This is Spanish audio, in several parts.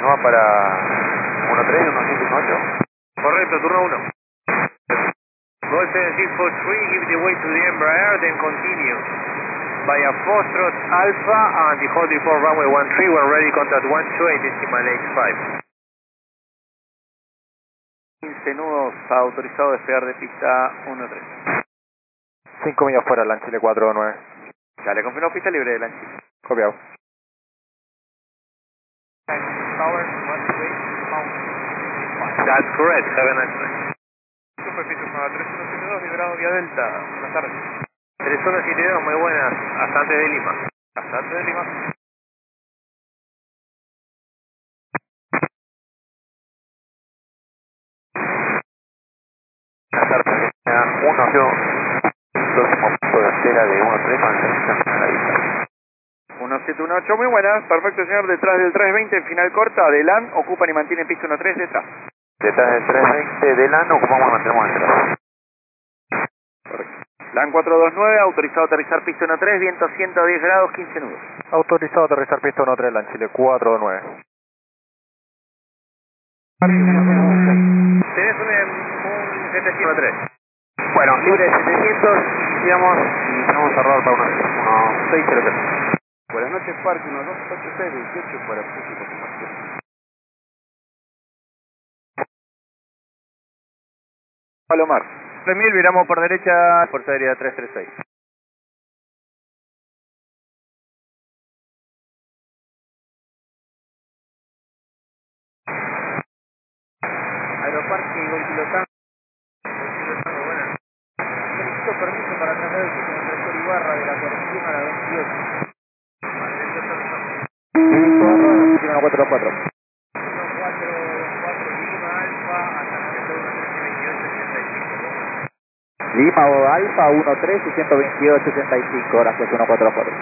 continúa para 1-3, 1-7-8. Correcto, turno 1. Go 7643, give the way to the Embraer, then continue. Via Foxtrot Alpha and the hold before runway 13, we're ready, contact 128.85. 15 nudos, autorizado a despegar de pista 1-3. 5 millas fuera, LAN Chile 4-9. Dale, confirmo pista libre de LAN Chile. Copiado. Power, 128, That's correct, have a nice night. Superficie 3172, liberado vía Delta. Buenas tardes. 3172, muy buenas, hasta antes de Lima. Hasta antes de Lima. Buenas tardes, 1, próximo punto de espera de 1-3 con el a la vista. 1718, muy buenas. Perfecto, señor. Detrás del 320, en final corta de LAN, ocupan y mantienen pista 1-3 detrás. Detrás del 320 de LAN ocupamos y mantenemos detrás. Correcto. LAN 429, autorizado a aterrizar pista 1-3, viento 110 grados, 15 nudos. Autorizado a aterrizar pista 1-3, LAN Chile 4-9. Tenés un 703. Bueno, libre de 700, iniciamos y tenemos a rodar para 1-603. Buenas noches, Parque 128628 para público confirmación. Palomar. 3000, viramos por derecha, Fuerza Aérea 336. Aeroparque, Gol Pilotán. Buenas. Solicito permiso para trasladar el equipo de profesor Ibarra de la 41 a la 28. 4-4. 1424 Lima Alfa hasta 128.85. Lima o Alfa 1-3 y 128.85, gracias 1-4-4.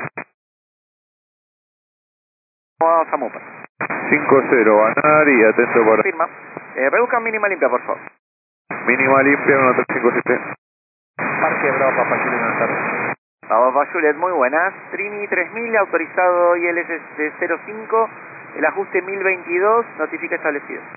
Vamos a Mopa. 5-0, ganar y atento para Firma. Reduzcan mínima limpia, por favor. mínima limpia 1-357. Parque Bravo, Papá Juliet, buenas tardes. Bravo, Juliet, muy buenas. Trini 3000, autorizado ILS de 05, el ajuste 1022, notifica establecido.